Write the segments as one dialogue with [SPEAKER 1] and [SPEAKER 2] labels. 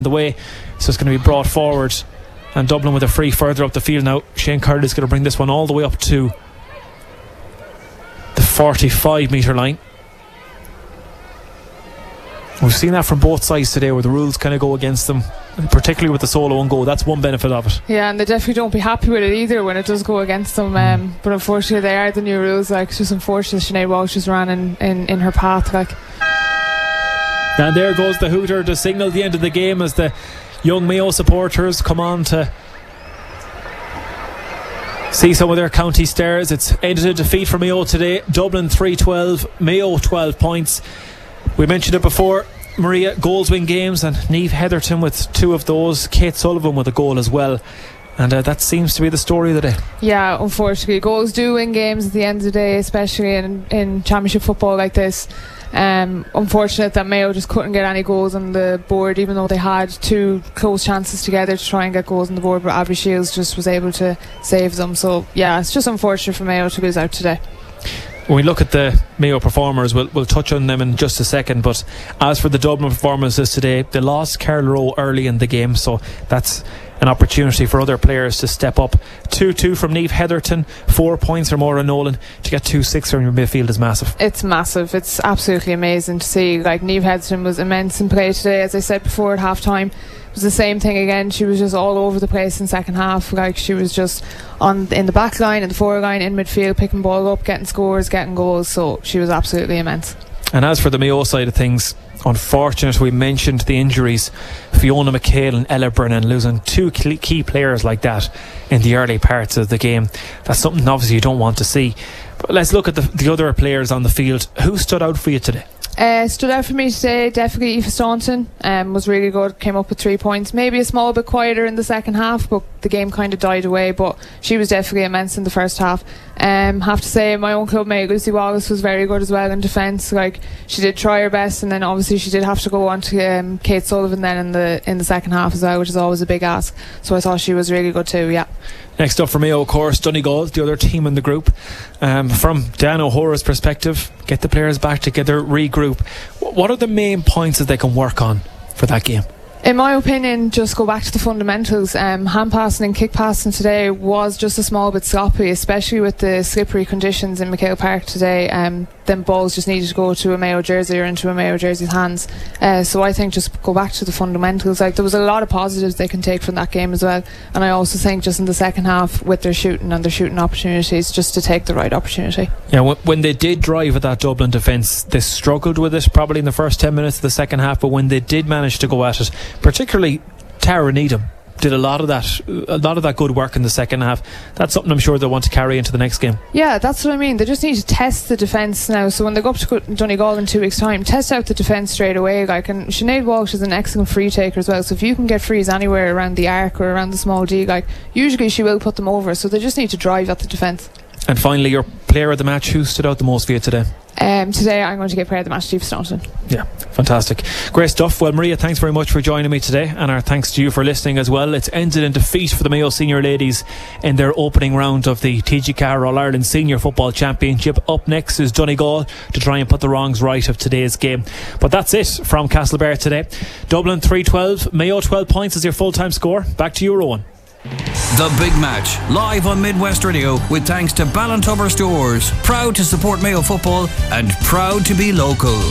[SPEAKER 1] the way, so it's going to be brought forward, and Dublin with a free further up the field now. Shane Curley is going to bring this one all the way up to the 45 metre line. We've seen that from both sides today, where the rules kind of go against them, and particularly with the solo and goal. That's one benefit of it.
[SPEAKER 2] Yeah, and they definitely don't be happy with it either when it does go against them. But unfortunately, they are the new rules. Like, it's just unfortunate Sinead Walsh just ran in her path. Like,
[SPEAKER 1] and there goes the hooter to signal the end of the game as the young Mayo supporters come on to see some of their county stars. It's ended a defeat for Mayo today. Dublin 3-12, Mayo 12 points. We mentioned it before, Maria, goals win games, and Niamh Heatherton with 2 of those, Kate Sullivan with a goal as well, and that seems to be the story of the day.
[SPEAKER 2] Yeah, unfortunately goals do win games at the end of the day, especially in championship football like this. Unfortunate that Mayo just couldn't get any goals on the board, even though they had 2 close chances together to try and get goals on the board, but Abbey Shields just was able to save them. So yeah, it's just unfortunate for Mayo to lose out today.
[SPEAKER 1] When we look at the Mayo performers, we'll touch on them in just a second, but as for the Dublin performances today, they lost Carl Rowe early in the game, so that's an opportunity for other players to step up. 2-2 from Niamh Heatherton, 4 points from Maura Nolan. To get 2-6 from your midfield is massive.
[SPEAKER 2] It's massive. It's absolutely amazing to see. Like, Niamh Heatherton was immense in play today, as I said before at half time. It was the same thing again. She was just all over the place in second half. Like, she was just in the back line, in the forward line, in midfield, picking ball up, getting scores, getting goals. So she was absolutely immense. And
[SPEAKER 1] as for the Mayo side of things, unfortunate, we mentioned the injuries. Fiona McHale and Ella Brennan, losing 2 key players like that in the early parts of the game. That's something obviously you don't want to see. But let's look at the other players on the field. Who stood out for you today?
[SPEAKER 2] Stood out for me today, definitely Aoife Staunton. Was really good, came up with 3 points. Maybe a small bit quieter in the second half, but the game kind of died away, but she was definitely immense in the first half. Have to say my own club mate Lucy Wallace was very good as well in defence. Like, she did try her best, and then obviously she did have to go on to Kate Sullivan then in the second half as well, which is always a big ask. So I thought she was really good too. Yeah.
[SPEAKER 1] Next up for Mayo, of course, Donegal, the other team in the group. From Dan O'Hora's perspective, get the players back together, regroup. What are the main points that they can work on for that game?
[SPEAKER 2] In my opinion, just go back to the fundamentals. Hand passing and kick passing today was just a small bit sloppy, especially with the slippery conditions in McHale Park today. Them balls just needed to go to a Mayo jersey or into a Mayo jersey's hands. So I think just go back to the fundamentals. Like, there was a lot of positives they can take from that game as well. And I also think just in the second half, with their shooting and their shooting opportunities, just to take the right opportunity.
[SPEAKER 1] Yeah, when they did drive at that Dublin defence, they struggled with it probably in the first 10 minutes of the second half, but when they did manage to go at it, particularly Tara Needham did a lot of that good work in the second half. That's something I'm sure they'll want to carry into the next game.
[SPEAKER 2] Yeah, that's what I mean. They just need to test the defence now. So when they go up to Donegal in 2 weeks' time, test out the defence straight away. Like, and Sinead Walsh is an excellent free taker as well. So if you can get frees anywhere around the arc or around the small D, like, usually she will put them over. So they just need to drive at the defence.
[SPEAKER 1] And finally, your player of the match, who stood out the most for you today?
[SPEAKER 2] Today I'm going to give player of the match to Aoife Staunton.
[SPEAKER 1] Yeah, fantastic. Great stuff. Well, Maria, thanks very much for joining me today, and our thanks to you for listening as well. It's ended in defeat for the Mayo Senior Ladies in their opening round of the TG4 All-Ireland Senior Football Championship. Up next is Donegal to try and put the wrongs right of today's game. But that's it from Castlebar today. Dublin 3-12, Mayo 12 points is your full-time score. Back to you, Rowan.
[SPEAKER 3] The Big Match, live on Midwest Radio, with thanks to Ballintubber Stores, proud to support Mayo football and proud to be local.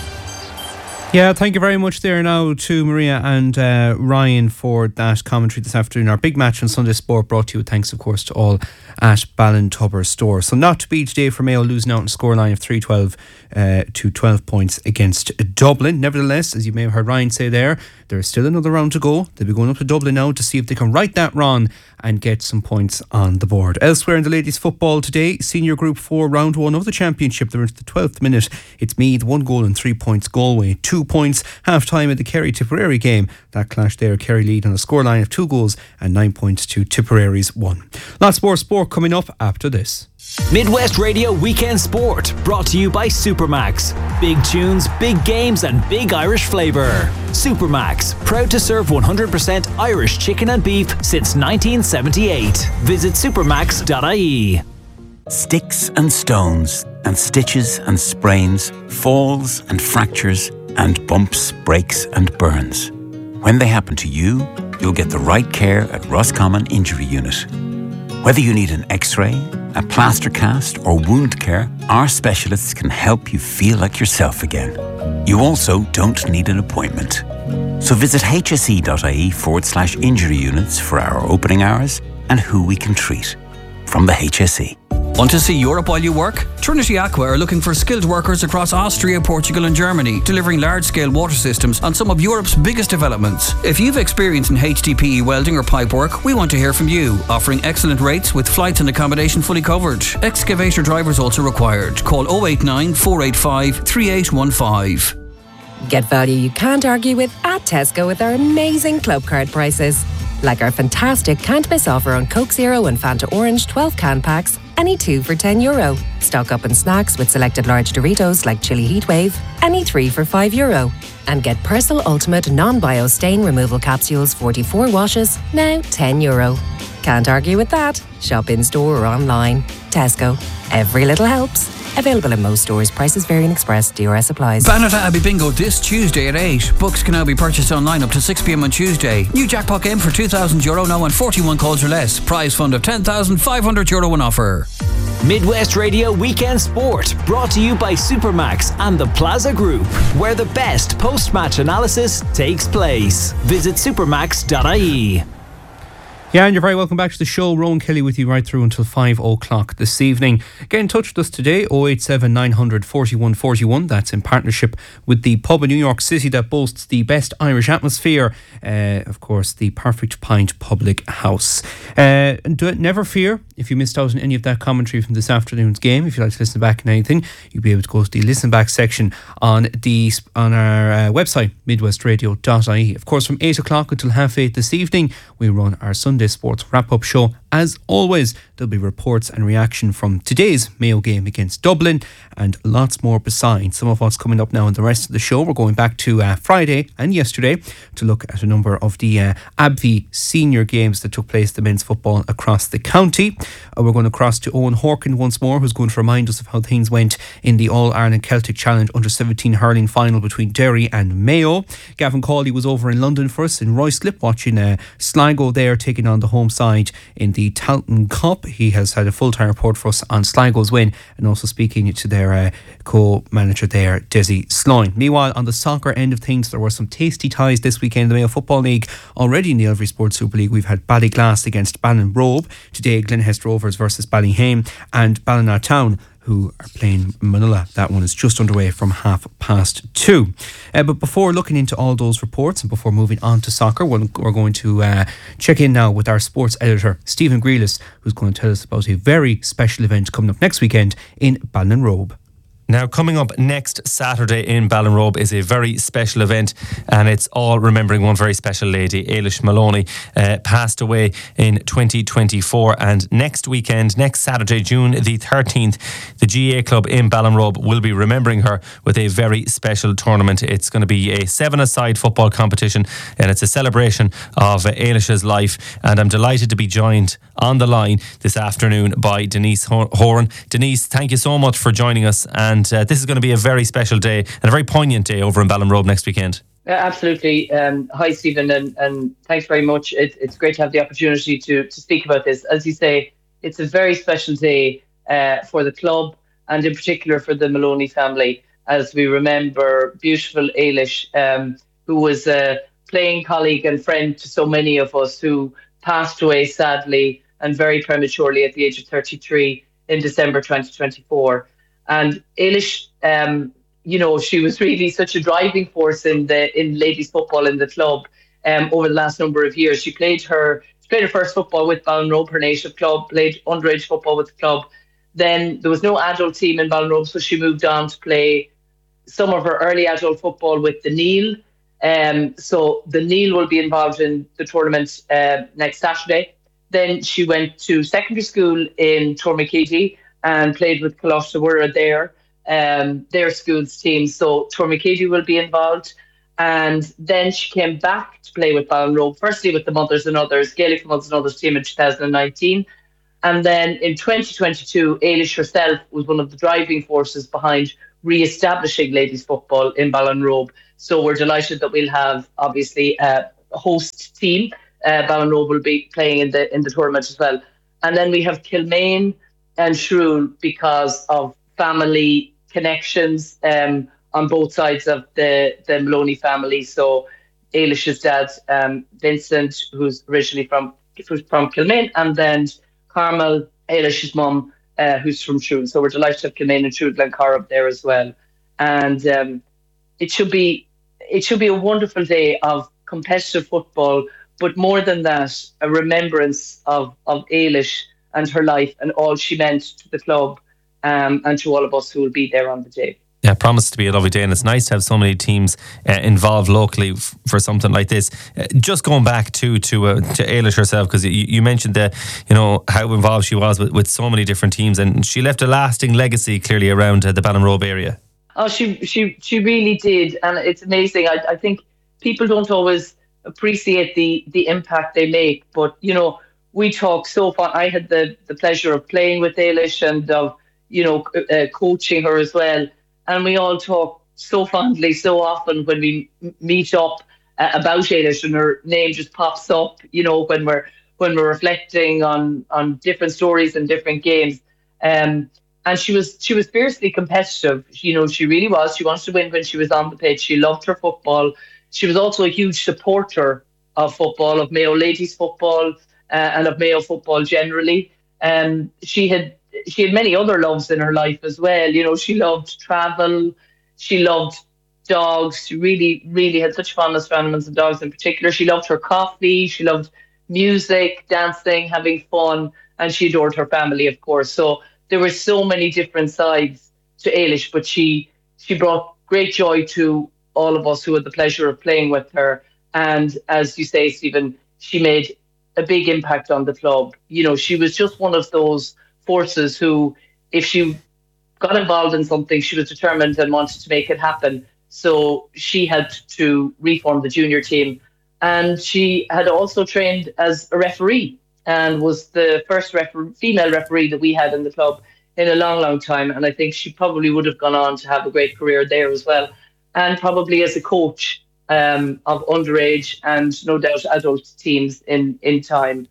[SPEAKER 4] Yeah, thank you very much there now to Maria and Ryan for that commentary this afternoon. Our Big Match on Sunday Sport brought to you with thanks, of course, to all at Ballintubber Store. So not to be today for Mayo, losing out on a scoreline of 3-12 to 12 points against Dublin. Nevertheless, as you may have heard Ryan say there is still another round to go. They'll be going up to Dublin now to see if they can right that wrong and get some points on the board. Elsewhere in the ladies' football today, Senior Group 4 round 1 of the championship. They're into the 12th minute. It's Meath 1 goal and 3 points. Galway 2 points. Half time at the Kerry-Tipperary game. That clash there, Kerry lead on a scoreline of 2 goals and 9 points to Tipperary's 1. Lots more sport coming up after this.
[SPEAKER 5] Midwest Radio Weekend Sport, brought to you by Supermax. Big tunes, big games and big Irish flavour. Supermax, proud to serve 100% Irish chicken and beef since 1978. Visit supermax.ie.
[SPEAKER 6] Sticks and stones and stitches and sprains, falls and fractures and bumps, breaks and burns. When they happen to you, you'll get the right care at Roscommon Injury Unit. Whether you need an X-ray, a plaster cast or wound care, our specialists can help you feel like yourself again. You also don't need an appointment. So visit hse.ie/injury units for our opening hours and who we can treat. From the HSE.
[SPEAKER 3] Want to see Europe while you work? Trinity Aqua are looking for skilled workers across Austria, Portugal and Germany, delivering large-scale water systems on some of Europe's biggest developments. If you've experience in HDPE welding or pipe work, we want to hear from you, offering excellent rates with flights and accommodation fully covered. Excavator drivers also required. Call 089 485 3815.
[SPEAKER 7] Get value you can't argue with at Tesco with our amazing club card prices. Like our fantastic can't miss offer on Coke Zero and Fanta Orange 12 can packs, any 2 for €10. Stock up on snacks with selected large Doritos like Chili Heatwave, any 3 for €5. And get Persil Ultimate non-bio stain removal capsules 44 washes, now €10. Can't argue with that. Shop in store or online. Tesco. Every little helps. Available in most stores. Prices vary and express. DRS applies.
[SPEAKER 3] Bannerta Abbey Bingo this Tuesday at 8. Books can now be purchased online up to 6 p.m. on Tuesday. New jackpot game for €2,000 now on 41 calls or less. Prize fund of €10,500 on offer.
[SPEAKER 5] Midwest Radio Weekend Sport, brought to you by Supermax and the Plaza Group, where the best post-match analysis takes place. Visit supermax.ie.
[SPEAKER 4] Yeah, and you're very welcome back to the show. Rowan Kelly with you right through until 5 o'clock this evening. Get in touch with us today, 087 900 41 41. That's in partnership with the pub in New York City that boasts the best Irish atmosphere. Of course, the Perfect Pint Public House. And never fear, if you missed out on any of that commentary from this afternoon's game, if you'd like to listen back on anything, you'll be able to go to the listen back section on our website, midwestradio.ie. Of course, from 8 o'clock until 8:30 this evening, we run our Sunday Sports wrap-up show. As always, there'll be reports and reaction from today's Mayo game against Dublin and lots more besides. Some of what's coming up now in the rest of the show. We're going back to Friday and yesterday to look at a number of the ABVI senior games that took place, the men's football across the county. We're going to cross to Owen Horkin once more, who's going to remind us of how things went in the All-Ireland Celtic Challenge Under-17 hurling final between Derry and Mayo. Gavin Cawley was over in London for us in Ruislip watching Sligo there taking on the home side in the Tailteann Cup. He has had a full-time report for us on Sligo's win and also speaking to their co-manager there, Desi Sloan. Meanwhile, on the soccer end of things, there were some tasty ties this weekend in the Mayo Football League. Already in the Elvery Sports Super League, we've had Ballyglass against Ballinrobe. Today, Glenhest Rovers versus Ballyhame and Ballinatown, who are playing Manila. That one is just underway from 2:30. But before looking into all those reports and before moving on to soccer, we're going to check in now with our sports editor, Stephen Grealis, who's going to tell us about a very special event coming up next weekend in Ballinrobe.
[SPEAKER 8] Now, coming up next Saturday in Ballinrobe is a very special event, and it's all remembering one very special lady. Eilish Maloney passed away in 2024, and next weekend, next Saturday, June the 13th, the GA Club in Ballinrobe will be remembering her with a very special tournament. It's going to be a 7-a-side football competition, and it's a celebration of Eilish's life, and I'm delighted to be joined on the line this afternoon by Denise Horan. Denise, thank you so much for joining us, and this is going to be a very special day and a very poignant day over in Ballinrobe next weekend.
[SPEAKER 9] Absolutely. Hi, Stephen, and thanks very much. It's great to have the opportunity to speak about this. As you say, it's a very special day for the club and in particular for the Maloney family, as we remember beautiful Eilish, who was a playing colleague and friend to so many of us, who passed away sadly and very prematurely at the age of 33 in December 2024. And Eilish, she was really such a driving force in ladies football in the club over the last number of years. She played her first football with Ballinrobe, her native club, played underage football with the club. Then there was no adult team in Ballinrobe, so she moved on to play some of her early adult football with the Neil. So the Neil will be involved in the tournament next Saturday. Then she went to secondary school in Tormakeedy and played with Coloshtawura there, their school's team. So Tormakeedy will be involved. And then she came back to play with Ballinrobe, firstly with the Mothers and Others, Gaelic Mothers and Others team in 2019. And then in 2022, Eilish herself was one of the driving forces behind re-establishing ladies football in Ballinrobe. So we're delighted that we'll have, obviously, a host team. Ballinrobe will be playing in the tournament as well. And then we have Kilmaine and Shrule because of family connections on both sides of the Maloney family. So Ailish's dad, Vincent, who's originally from Kilmaine, and then Carmel, Ailish's mum, who's from Shrule. So we're delighted to have Kilmaine and Shrule Glencar up there as well. And it should be a wonderful day of competitive football, but more than that, a remembrance of Ailish and her life and all she meant to the club and to all of us who will be there on the day.
[SPEAKER 8] Yeah, it promises to be a lovely day, and it's nice to have so many teams involved locally for something like this. Just going back to Ailish herself, because you mentioned how involved she was with so many different teams, and she left a lasting legacy clearly around the Ballinrobe area.
[SPEAKER 9] Oh, she really did, and it's amazing. I think people don't always appreciate the impact they make, but we talk so far. I had the pleasure of playing with Ailish and of coaching her as well. And we all talk so fondly, so often when we meet up about Ailish, and her name just pops up, when we're reflecting on different stories and different games. And she was fiercely competitive. She really was. She wanted to win when she was on the pitch. She loved her football. She was also a huge supporter of football, of Mayo ladies football, and of Mayo football generally. She had many other loves in her life as well. She loved travel. She loved dogs. She really, really had such fondness for animals and dogs in particular. She loved her coffee. She loved music, dancing, having fun, and she adored her family, of course. So there were so many different sides to Ailish, but she brought great joy to all of us who had the pleasure of playing with her. And as you say, Stephen, she made a big impact on the club. She was just one of those forces who, if she got involved in something, she was determined and wanted to make it happen. So she had to reform the junior team, and she had also trained as a referee and was the first female referee that we had in the club in a long, long time. And I think she probably would have gone on to have a great career there as well, and probably as a coach of underage and no doubt adult teams in time,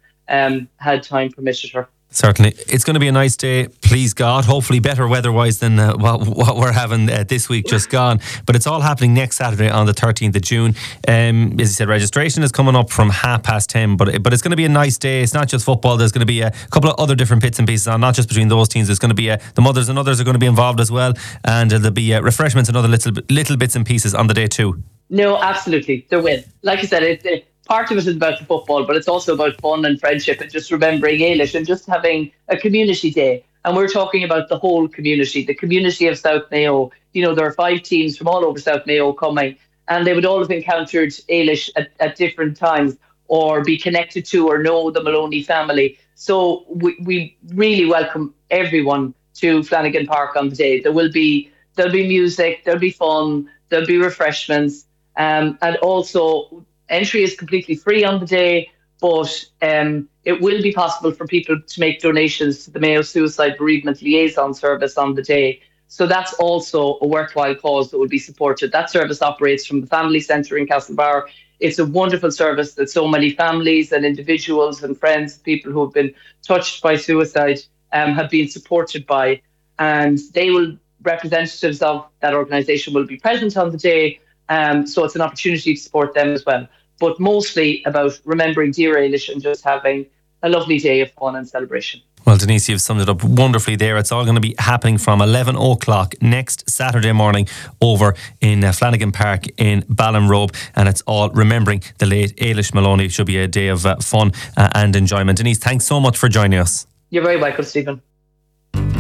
[SPEAKER 9] had time permitted her.
[SPEAKER 8] Certainly. It's going to be a nice day, please God. Hopefully better weather-wise than what we're having this week just gone. But it's all happening next Saturday on the 13th of June. As you said, registration is coming up from 10:30. But it's going to be a nice day. It's not just football. There's going to be a couple of other different bits and pieces on, not just between those teams. There's going to be the mothers and others are going to be involved as well. And there'll be refreshments and other little bits and pieces on the day too.
[SPEAKER 9] No, absolutely. There will. Like I said, part of it is about the football, but it's also about fun and friendship and just remembering Ailish and just having a community day. And we're talking about the whole community, the community of South Mayo. There are 5 teams from all over South Mayo coming, and they would all have encountered Ailish at different times or be connected to or know the Maloney family. So we really welcome everyone to Flanagan Park on the day. There'll be music, there'll be fun, there'll be refreshments, and also entry is completely free on the day, but it will be possible for people to make donations to the Mayo Suicide Bereavement Liaison Service on the day. So that's also a worthwhile cause that will be supported. That service operates from the Family Centre in Castlebar. It's a wonderful service that so many families and individuals and friends, people who have been touched by suicide, have been supported by. And representatives of that organisation will be present on the day. So it's an opportunity to support them as well. But mostly about remembering dear Ailish and just having a lovely day of fun and celebration.
[SPEAKER 8] Well, Denise, you've summed it up wonderfully there. It's all going to be happening from 11 o'clock next Saturday morning over in Flanagan Park in Ballinrobe, and it's all remembering the late Ailish Maloney. It should be a day of fun and enjoyment. Denise, thanks so much for joining us.
[SPEAKER 9] You're very welcome, Stephen.